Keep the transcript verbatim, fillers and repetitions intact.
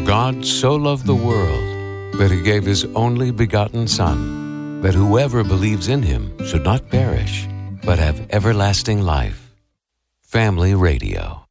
God so loved the world that he gave his only begotten Son, that whoever believes in him should not perish, but have everlasting life. Family Radio.